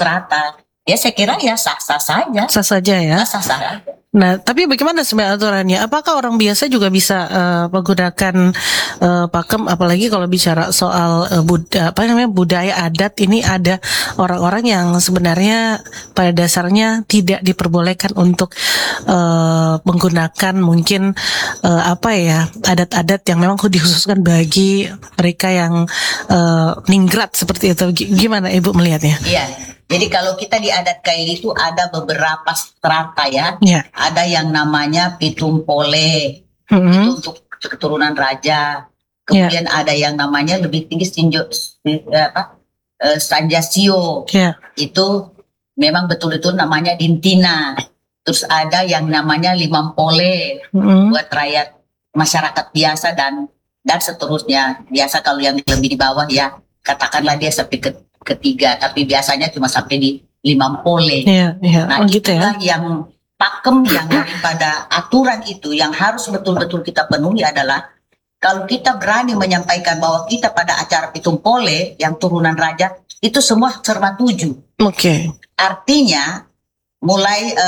strata. Ya saya kira ya sah-sah saja. Sah saja ya. Sah-sah. Nah, tapi bagaimana sebenarnya aturannya? Apakah orang biasa juga bisa menggunakan pakem? Apalagi kalau bicara soal budaya adat, ini ada orang-orang yang sebenarnya pada dasarnya tidak diperbolehkan untuk menggunakan mungkin adat-adat yang memang dikhususkan bagi mereka yang ningrat seperti itu. Gimana Ibu melihatnya? Iya. Jadi kalau kita di adat Kaili itu ada beberapa strata ya. Ada yang namanya Pitum Pole, itu untuk keturunan raja. Kemudian ada yang namanya lebih tinggi Sanjasio, itu memang betul-betul namanya Dintina. Terus ada yang namanya Limam Pole, buat rakyat masyarakat biasa dan seterusnya. Biasa kalau yang lebih di bawah ya, katakanlah dia sampai ketiga, tapi biasanya cuma sampai di Limam Pole. Nah, itulah yang pakem yang daripada aturan itu yang harus betul-betul kita penuhi adalah kalau kita berani menyampaikan bahwa kita pada acara Pitum Pole yang turunan raja itu semua serba 7. Artinya mulai